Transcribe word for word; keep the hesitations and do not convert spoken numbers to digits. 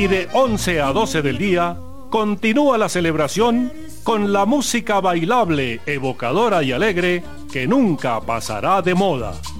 Y de once a doce del día, continúa la celebración con la música bailable, evocadora y alegre que nunca pasará de moda.